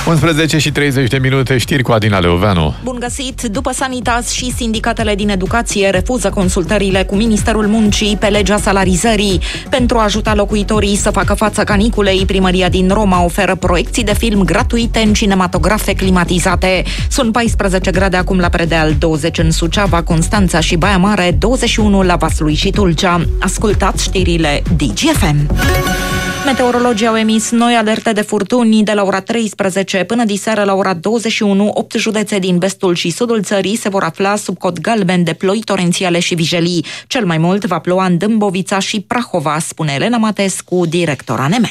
11 și 30 de minute, știri cu Adina Leoveanu. Bun găsit! După Sanitas și sindicatele din educație refuză consultările cu Ministerul Muncii pe legea salarizării. Pentru a ajuta locuitorii să facă față caniculei, primăria din Roma oferă proiecții de film gratuite în cinematografe climatizate. Sunt 14 grade acum la Predeal, 20 în Suceava, Constanța și Baia Mare, 21 la Vaslui și Tulcea. Ascultați știrile DGFM. Meteorologii au emis noi alerte de furtuni de la ora 13 până diseară la ora 21. 8 județe din vestul și sudul țării se vor afla sub cod galben de ploi torențiale și vijelii. Cel mai mult va ploua în Dâmbovița și Prahova, spune Elena Matescu, director ANM.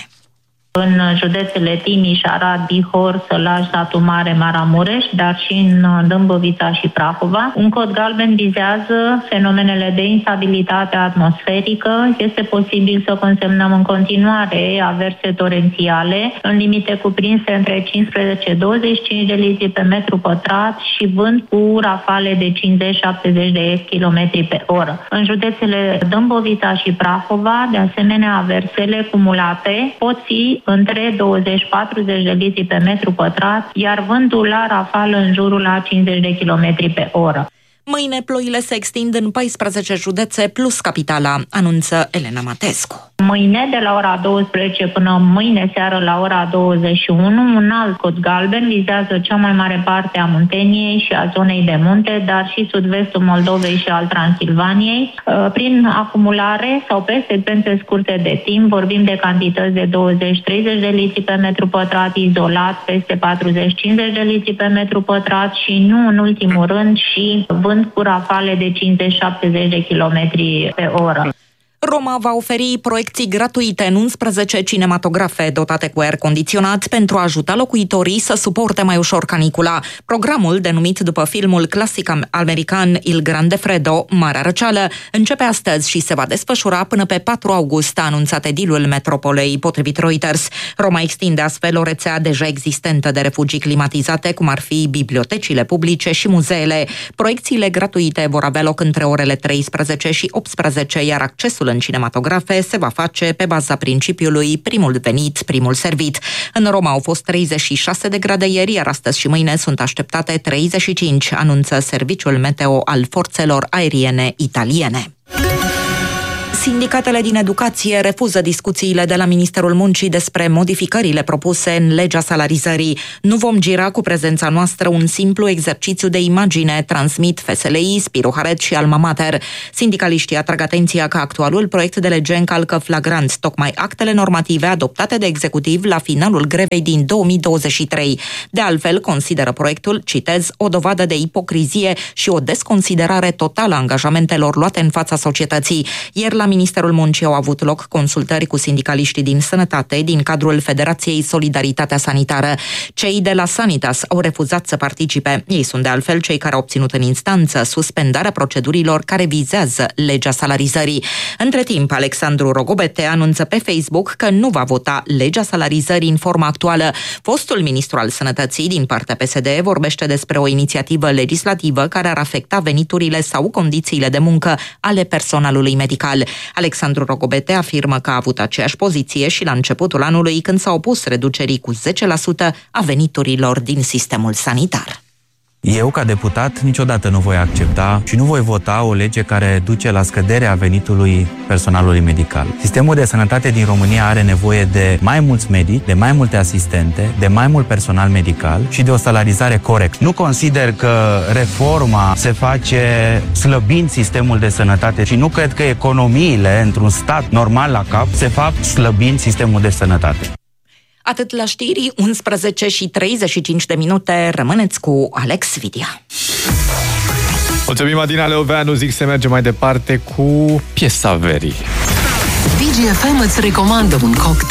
În județele Timiș, Arad, Bihor, Sălaj, Satu Mare, Maramureș, dar și în Dâmbovița și Prahova. Un cod galben vizează fenomenele de instabilitate atmosferică. Este posibil să consemnăm în continuare averse torențiale în limite cuprinse între 15-25 de litri pe metru pătrat și vânt cu rafale de 50-70 de km pe oră. În județele Dâmbovița și Prahova, de asemenea, aversele cumulate pot fi între 20-40 de litri pe metru pătrat, iar vântul la rafală în jurul la 50 de km pe oră. Mâine ploile se extind în 14 județe plus capitala, anunță Elena Matescu. Mâine, de la ora 12 până mâine seară la ora 21, un alt cod galben vizează cea mai mare parte a Munteniei și a zonei de munte, dar și sud-vestul Moldovei și al Transilvaniei. Prin acumulare sau peste scurte de timp, vorbim de cantități de 20-30 de litri pe metru pătrat, izolat peste 40-50 de litri pe metru pătrat și nu în ultimul rând și vânt cu rafale de 50-70 de km pe oră. Roma va oferi proiecții gratuite în 11 cinematografe dotate cu aer condiționat pentru a ajuta locuitorii să suporte mai ușor canicula. Programul, denumit după filmul clasic american Il Grande Freddo, Marea Răceală, începe astăzi și se va desfășura până pe 4 august, a anunțat edilul metropolei, potrivit Reuters. Roma extinde astfel o rețea deja existentă de refugii climatizate, cum ar fi bibliotecile publice și muzeele. Proiecțiile gratuite vor avea loc între orele 13 și 18, iar accesul în cinematografe se va face pe baza principiului primul venit, primul servit. În Roma au fost 36 de grade ieri, iar astăzi și mâine sunt așteptate 35, anunță serviciul meteo al forțelor aeriene italiene. Sindicatele din educație refuză discuțiile de la Ministerul Muncii despre modificările propuse în legea salarizării. Nu vom gira cu prezența noastră un simplu exercițiu de imagine, transmit FSLI, Spiru Haret și Alma Mater. Sindicaliștii atrag atenția că actualul proiect de lege încalcă flagrant tocmai actele normative adoptate de executiv la finalul grevei din 2023. De altfel, consideră proiectul, citez, o dovadă de ipocrizie și o desconsiderare totală a angajamentelor luate în fața societății. Ieri la Ministerul Muncii au avut loc consultări cu sindicaliștii din sănătate din cadrul Federației Solidaritatea Sanitară. Cei de la Sanitas au refuzat să participe. Ei sunt de altfel cei care au obținut în instanță suspendarea procedurilor care vizează legea salarizării. Între timp, Alexandru Rogobete anunță pe Facebook că nu va vota legea salarizării în forma actuală. Fostul ministru al Sănătății din partea PSD vorbește despre o inițiativă legislativă care ar afecta veniturile sau condițiile de muncă ale personalului medical. Alexandru Rogobete afirmă că a avut aceeași poziție și la începutul anului, când s-a opus reducerii cu 10% a veniturilor din sistemul sanitar. Eu, ca deputat, niciodată nu voi accepta și nu voi vota o lege care duce la scăderea venitului personalului medical. Sistemul de sănătate din România are nevoie de mai mulți medici, de mai multe asistente, de mai mult personal medical și de o salarizare corectă. Nu consider că reforma se face slăbind sistemul de sănătate și nu cred că economiile într-un stat normal la cap se fac slăbind sistemul de sănătate. Atât la știri, 11 și 35 de minute, rămâneți cu Alex Vidia. Mulțumim, Adina Leoveanu, zic să mergem mai departe cu piesa verii. DGFM îți recomandă un cocktail